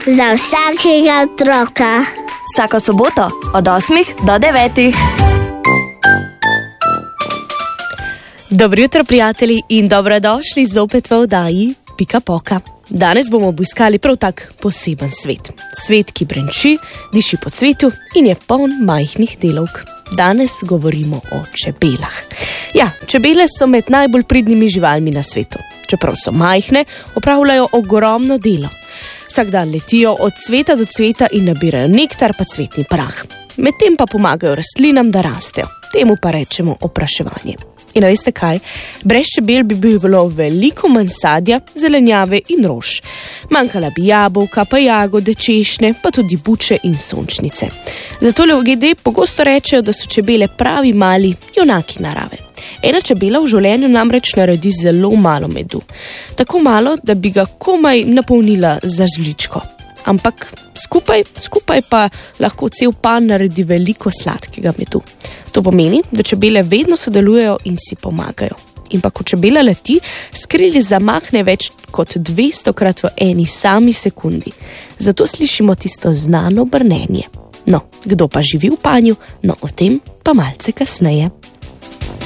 Za vsakega otroka. Vsako soboto od 8 do 9. Dobro jutro, prijatelji, in dobrodošli zopet v oddaji Pika Poka. Danes bomo obiskali prav tak poseben svet. Svet, ki brenči, diši po svetu in je poln majhnih delavk. Danes govorimo o čebelah. Ja, čebele so med najbolj pridnimi živalmi na svetu. Čeprav so majhne, opravljajo ogromno delo. Vsak dan letijo od cveta do cveta in nabirajo nektar pa cvetni prah. Medtem pa pomagajo rastlinam, da rastejo. Temu pa rečemo opraševanje. In veste kaj? Brez čebel bi bilo veliko manj sadja, zelenjave in rož. Manjkala bi jabolka, pa jagode, češnje, pa tudi buče in sončnice. Zato ljudje pogosto rečejo, da so čebele pravi mali junaki narave. Ena čebela v življenju namreč naredi zelo malo medu. Tako malo, da bi ga komaj napolnila za žličko. Ampak skupaj pa lahko cel pan naredi veliko sladkega medu. To pomeni, da čebele vedno sodelujejo in si pomagajo. In pa ko čebela leti, skrilje zamahne več kot 200-krat v eni sami sekundi. Zato slišimo tisto znano brnenje. No, kdo pa živi v panju? No, o tem pa malce kasneje.